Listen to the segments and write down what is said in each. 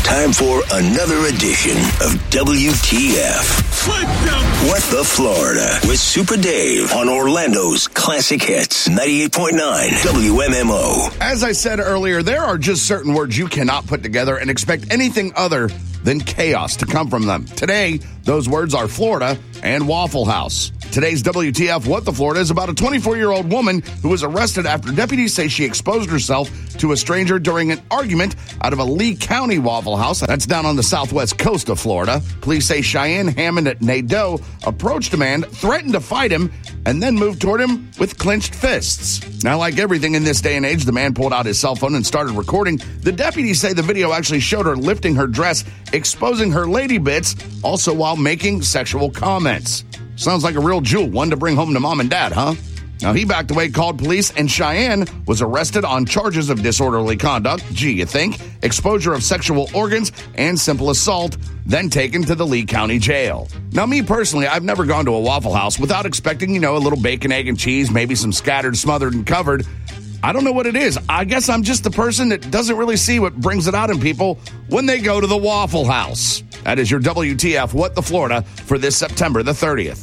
Time for another edition of WTF. What the Florida with Super Dave on Orlando's Classic Hits 98.9 WMMO. As I said earlier, there are just certain words you cannot put together and expect anything other than chaos to come from them. Today, those words are Florida and Waffle House. Today's WTF What the Florida is about a 24-year-old woman who was arrested after deputies say she exposed herself to a stranger during an argument out of a Lee County Waffle House. That's down on the southwest coast of Florida. Police say Cheyenne Hammond at Nadeau approached a man, threatened to fight him, and then moved toward him with clenched fists. Now, like everything in this day and age, the man pulled out his cell phone and started recording. The deputies say the video actually showed her lifting her dress, exposing her lady bits, also while making sexual comments. Sounds like a real jewel, one to bring home to mom and dad, huh? Now, he backed away, called police, and Cheyenne was arrested on charges of disorderly conduct, you think, exposure of sexual organs, and simple assault, then taken to the Lee County Jail. Now, me personally, I've never gone to a Waffle House without expecting, a little bacon, egg, and cheese, maybe some scattered, smothered, and covered. I don't know what it is. I guess I'm just the person that doesn't really see what brings it out in people when they go to the Waffle House. That is your WTF What the Florida for this September the 30th.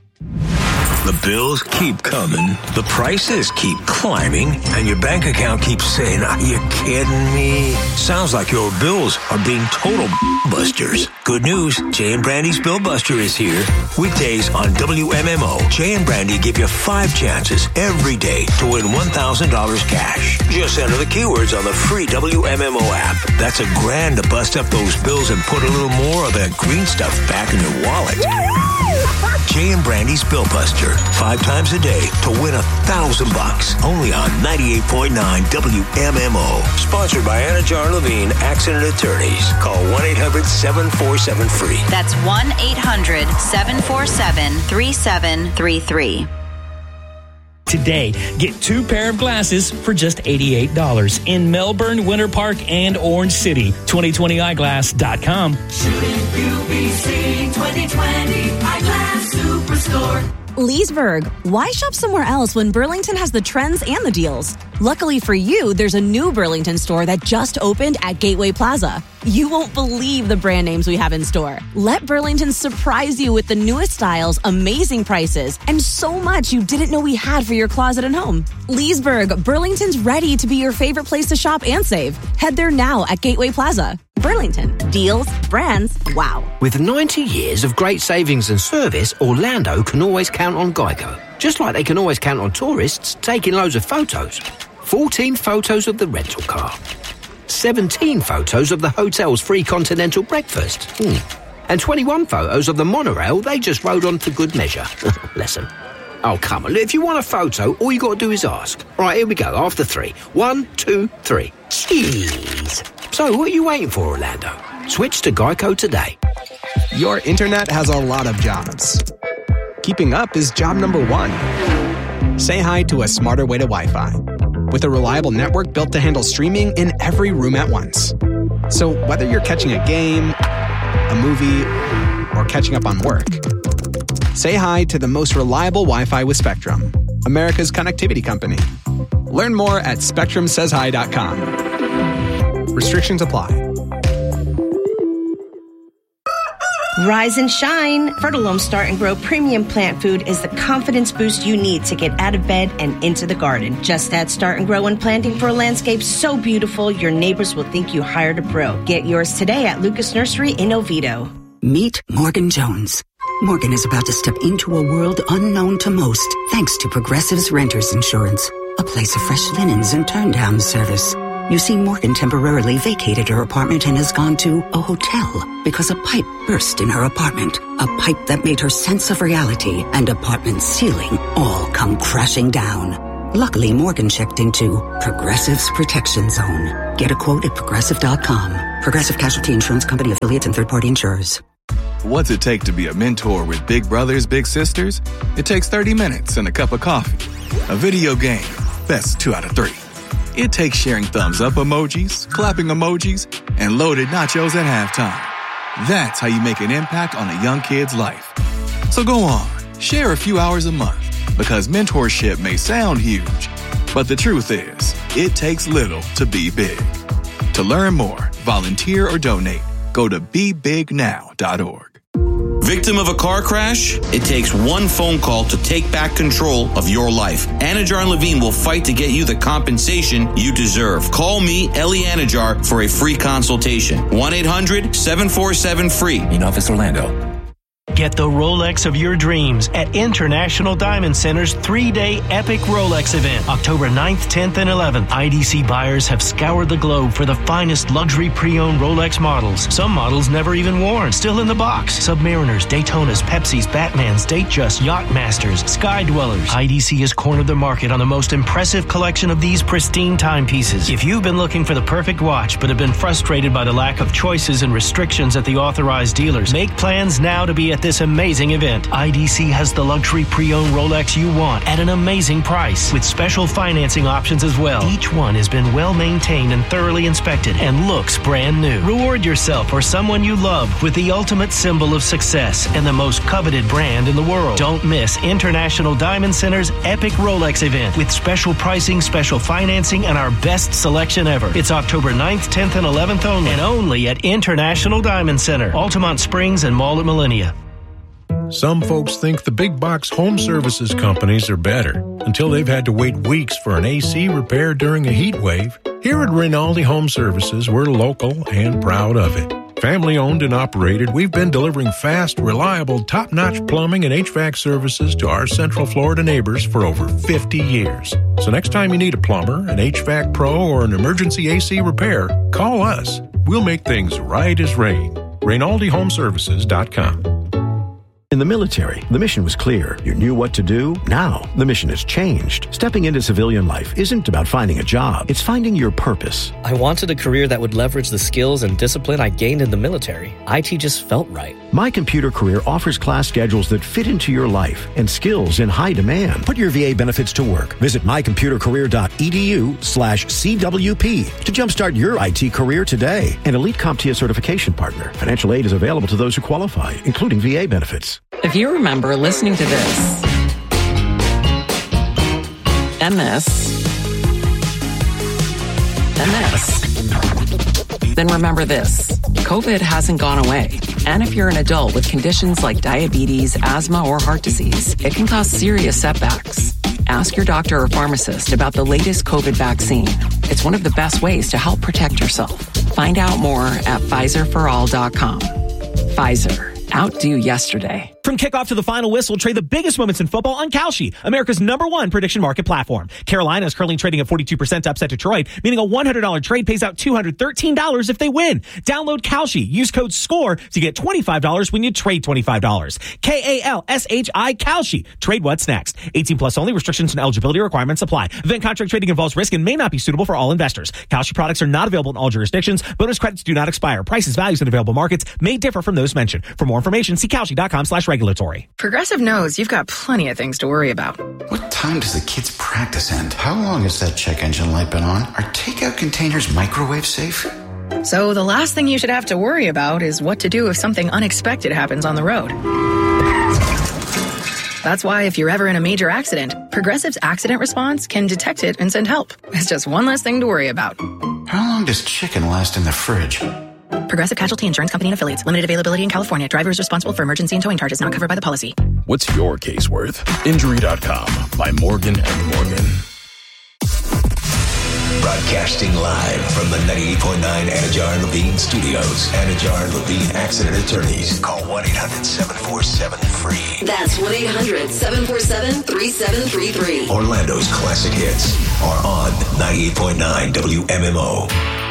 The bills keep coming, the prices keep climbing, and your bank account keeps saying, "Are you kidding me?" Sounds like your bills are being total busters. Good news, Jay and Brandy's Bill Buster is here. Weekdays on WMMO, Jay and Brandy give you 5 chances every day to win $1,000 cash. Just enter the keywords on the free WMMO app. That's $1,000 to bust up those bills and put a little more of that green stuff back in your wallet. Jay and Brandy's Bill Buster, 5 times a day to win $1,000. Only on 98.9 WMMO. Sponsored by Anna Jar Levine Accident Attorneys. Call 1-800-747-FREE. That's 1-800-747-3733. Today, get 2 pair of glasses for just $88 in Melbourne, Winter Park, and Orange City. 2020eyeglass.com. Shouldn't you be seeing 2020 Eyeglass Superstore? Leesburg, why shop somewhere else when Burlington has the trends and the deals? Luckily for you, there's a new Burlington store that just opened at Gateway Plaza. You won't believe the brand names we have in store. Let Burlington surprise you with the newest styles, amazing prices, and so much you didn't know we had for your closet and home. Leesburg, Burlington's ready to be your favorite place to shop and save. Head there now at Gateway Plaza. Burlington. Deals, brands, wow. With 90 years of great savings and service, Orlando can always count on Geico. Just like they can always count on tourists taking loads of photos. 14 photos of the rental car. 17 photos of the hotel's free continental breakfast. And 21 photos of the monorail they just rode on for good measure. Bless them. Oh, come on. If you want a photo, all you got to do is ask. Right, here we go. After 3. 1, 2, 3. Cheese. So, what are you waiting for, Orlando? Switch to Geico today. Your internet has a lot of jobs. Keeping up is job number 1. Say hi to a smarter way to Wi-Fi. With a reliable network built to handle streaming in every room at once. So whether you're catching a game, a movie, or catching up on work, say hi to the most reliable Wi-Fi with Spectrum, America's connectivity company. Learn more at SpectrumSaysHi.com. Restrictions apply. Rise and shine. Fertilome Start and Grow Premium Plant Food is the confidence boost you need to get out of bed and into the garden. Just add Start and Grow when planting for a landscape so beautiful your neighbors will think you hired a pro. Get yours today at Lucas Nursery in Oviedo. Meet Morgan Jones. Morgan is about to step into a world unknown to most thanks to Progressive's Renters Insurance, a place of fresh linens and turn-down service. You see, Morgan temporarily vacated her apartment and has gone to a hotel because a pipe burst in her apartment. A pipe that made her sense of reality and apartment ceiling all come crashing down. Luckily, Morgan checked into Progressive's Protection Zone. Get a quote at Progressive.com. Progressive Casualty Insurance Company, affiliates, and third-party insurers. What's it take to be a mentor with big brothers, big sisters? It takes 30 minutes and a cup of coffee. A video game, best 2 out of 3. It takes sharing thumbs up emojis, clapping emojis, and loaded nachos at halftime. That's how you make an impact on a young kid's life. So go on, share a few hours a month, because mentorship may sound huge, but the truth is, it takes little to be big. To learn more, volunteer, or donate. Go to BeBigNow.org. Victim of a car crash? It takes one phone call to take back control of your life. Anajar and Levine will fight to get you the compensation you deserve. Call me, Ellie Anajar, for a free consultation. 1-800-747-FREE. In Office, Orlando. Get the Rolex of your dreams at International Diamond Center's 3-day epic Rolex event, October 9th, 10th, and 11th. IDC buyers have scoured the globe for the finest luxury pre-owned Rolex models. Some models never even worn, still in the box. Submariners, Daytonas, Pepsis, Batmans, Datejust, Yachtmasters, Sky Dwellers. IDC has cornered the market on the most impressive collection of these pristine timepieces. If you've been looking for the perfect watch but have been frustrated by the lack of choices and restrictions at the authorized dealers, make plans now to be at this amazing event. IDC has the luxury pre-owned Rolex you want at an amazing price with special financing options as well. Each one has been well maintained and thoroughly inspected and looks brand new. Reward yourself or someone you love with the ultimate symbol of success and the most coveted brand in the world. Don't miss International Diamond Center's epic Rolex event with special pricing, special financing, and our best selection ever. It's October 9th, 10th, and 11th only, and only at International Diamond Center, Altamont Springs and Mall at Millennia. Some folks think the big box home services companies are better until they've had to wait weeks for an AC repair during a heat wave. Here at Rinaldi Home Services, we're local and proud of it. Family owned and operated, we've been delivering fast, reliable, top-notch plumbing and HVAC services to our Central Florida neighbors for over 50 years. So next time you need a plumber, an HVAC pro, or an emergency AC repair, call us. We'll make things right as rain. RinaldiHomeservices.com. In the military, the mission was clear. You knew what to do. Now, the mission has changed. Stepping into civilian life isn't about finding a job. It's finding your purpose. I wanted a career that would leverage the skills and discipline I gained in the military. IT just felt right. My Computer Career offers class schedules that fit into your life and skills in high demand. Put your VA benefits to work. Visit mycomputercareer.edu/CWP to jumpstart your IT career today. An Elite CompTIA certification partner. Financial aid is available to those who qualify, including VA benefits. If you remember listening to this, and this, and this, then remember this. COVID hasn't gone away. And if you're an adult with conditions like diabetes, asthma, or heart disease, it can cause serious setbacks. Ask your doctor or pharmacist about the latest COVID vaccine. It's one of the best ways to help protect yourself. Find out more at PfizerForAll.com. Pfizer. Outdo yesterday. From kickoff to the final whistle, trade the biggest moments in football on Kalshi, America's #1 prediction market platform. Carolina is currently trading at 42% to upset Detroit, meaning a $100 trade pays out $213 if they win. Download Kalshi. Use code SCORE to get $25 when you trade $25. Kalshi, Kalshi. Trade what's next. 18 plus only. Restrictions and eligibility requirements apply. Event contract trading involves risk and may not be suitable for all investors. Kalshi products are not available in all jurisdictions. Bonus credits do not expire. Prices, values, and available markets may differ from those mentioned. For more information, see Kalshi.com/regulatory. Progressive knows you've got plenty of things to worry about. What time does the kids' practice end? How long has that check engine light been on? Are takeout containers microwave safe? So the last thing you should have to worry about is what to do if something unexpected happens on the road. That's why if you're ever in a major accident, Progressive's accident response can detect it and send help. It's just one less thing to worry about. How long does chicken last in the fridge? Progressive Casualty Insurance Company and Affiliates. Limited availability in California. Driver is responsible for emergency and towing charges not covered by the policy. What's your case worth? Injury.com by Morgan & Morgan. Broadcasting live from the 98.9 Anajar Levine Studios. Anajar Levine Accident Attorneys. Call 1-800-747-FREE. That's 1-800-747-3733. Orlando's classic hits are on 98.9 WMMO.